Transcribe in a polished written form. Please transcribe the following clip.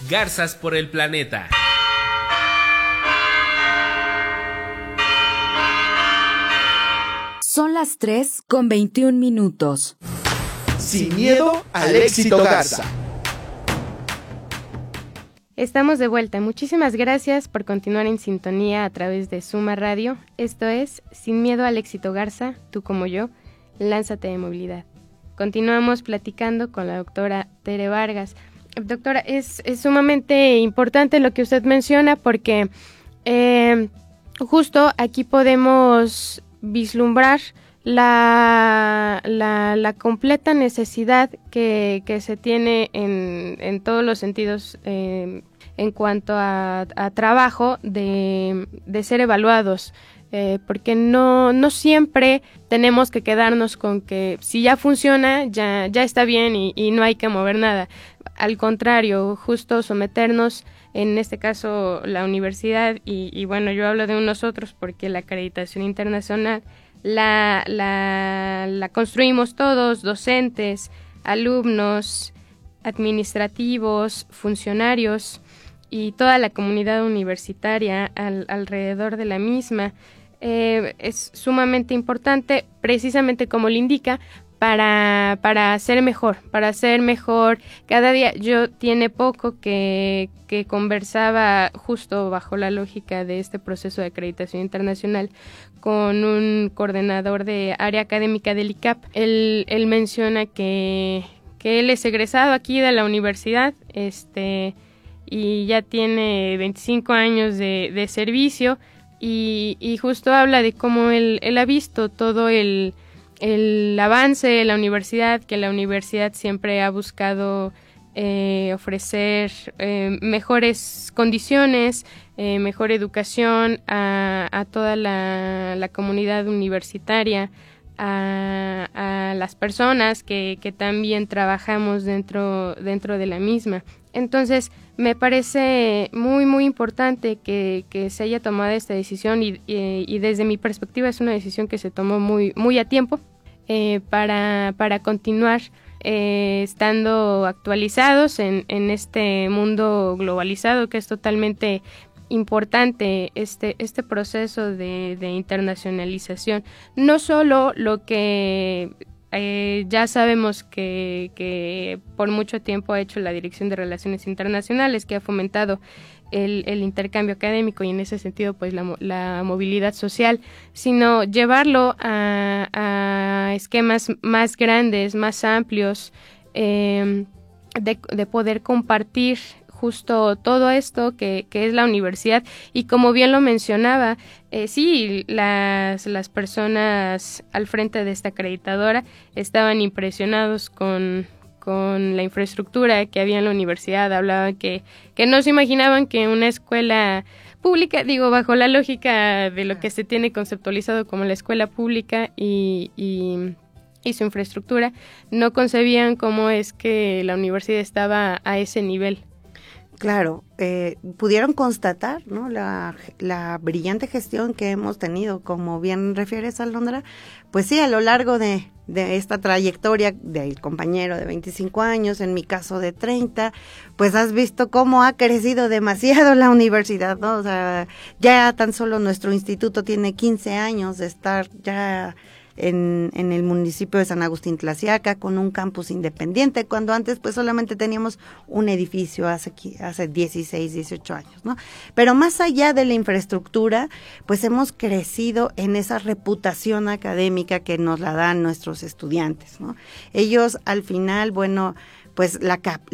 Garzas por el planeta. Son las 3:21. Sin miedo al éxito Garza. Estamos de vuelta. Muchísimas gracias por continuar en sintonía a través de Suma Radio. Esto es Sin miedo al éxito Garza, tú como yo, lánzate de movilidad. Continuamos platicando con la doctora Tere Vargas. Doctora, es sumamente importante lo que usted menciona porque justo aquí podemos vislumbrar la completa necesidad que se tiene en todos los sentidos en cuanto a trabajo de ser evaluados, porque no siempre tenemos que quedarnos con que si ya funciona, ya está bien y no hay que mover nada. Al contrario, justo someternos, en este caso la universidad, y bueno, yo hablo de nosotros porque la acreditación internacional la construimos todos, docentes, alumnos, administrativos, funcionarios y toda la comunidad universitaria alrededor de la misma. Es sumamente importante, precisamente como le indica, para ser mejor. Cada día yo tiene poco que conversaba justo bajo la lógica de este proceso de acreditación internacional con un coordinador de área académica del ICAP. Él menciona que él es egresado aquí de la universidad, y ya tiene 25 años de servicio, y justo habla de cómo él ha visto todo el avance de la universidad, que la universidad siempre ha buscado ofrecer mejores condiciones, mejor educación a toda la comunidad universitaria, a las personas que también trabajamos dentro de la misma. Entonces, me parece muy, muy importante que se haya tomado esta decisión y desde mi perspectiva es una decisión que se tomó muy, muy a tiempo para continuar estando actualizados en este mundo globalizado, que es totalmente importante este proceso de internacionalización. No solo lo que ya sabemos que por mucho tiempo ha hecho la Dirección de Relaciones Internacionales, que ha fomentado el intercambio académico y en ese sentido pues la movilidad social, sino llevarlo a esquemas más grandes, más amplios, de poder compartir justo todo esto que es la universidad. Y como bien lo mencionaba, sí, las personas al frente de esta acreditadora estaban impresionados con la infraestructura que había en la universidad. Hablaban que no se imaginaban que una escuela pública, bajo la lógica de lo que se tiene conceptualizado como la escuela pública y su infraestructura, no concebían cómo es que la universidad estaba a ese nivel. Claro, pudieron constatar, ¿no?, la brillante gestión que hemos tenido, como bien refieres, Alondra. Pues sí, a lo largo de esta trayectoria del compañero de 25 años, en mi caso de 30, pues has visto cómo ha crecido demasiado la universidad, ¿no? O sea, ya tan solo nuestro instituto tiene 15 años de estar ya en el municipio de San Agustín Tlaxiaca, con un campus independiente, cuando antes pues solamente teníamos un edificio hace 16, 18 años, ¿no? Pero más allá de la infraestructura, pues hemos crecido en esa reputación académica que nos la dan nuestros estudiantes, ¿no? Ellos al final, bueno, pues la